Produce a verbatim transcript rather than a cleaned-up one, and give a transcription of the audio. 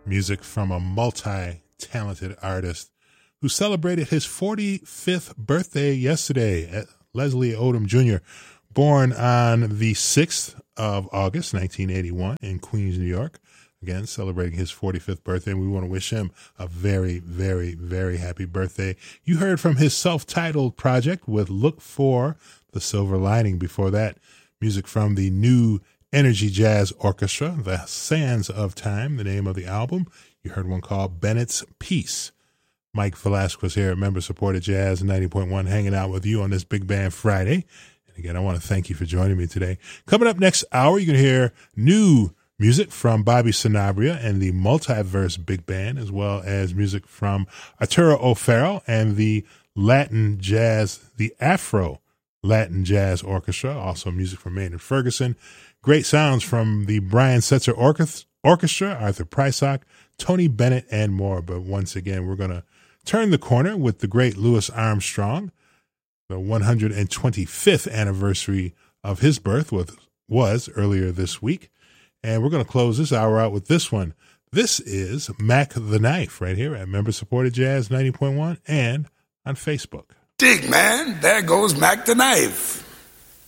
Music from a multi-talented artist who celebrated his forty-fifth birthday yesterday, Leslie Odom Junior, born on the sixth of August, nineteen eighty-one in Queens, New York. Again, celebrating his forty-fifth birthday, and we want to wish him a very, very, very happy birthday. You heard from his self-titled project with Look for the Silver Lining. Before that, music from the New Energy Jazz Orchestra, The Sands of Time, the name of the album. You heard one called Bennett's Peace. Mike Velasquez here at Member-Supported Jazz ninety point one, hanging out with you on this Big Band Friday. And again, I want to thank you for joining me today. Coming up next hour, you're going to hear new music from Bobby Sanabria and the Multiverse Big Band, as well as music from Arturo O'Farrell and the Latin Jazz, the Afro Latin Jazz Orchestra, also music from Maynard Ferguson. Great sounds from the Brian Setzer Orchestra, Arthur Prysock, Tony Bennett, and more. But once again, we're going to turn the corner with the great Louis Armstrong. The one hundred twenty-fifth anniversary of his birth was, was earlier this week. And we're going to close this hour out with this one. This is Mac the Knife right here at Member-Supported Jazz ninety point one and on Facebook. Dig, man. There goes Mac the Knife.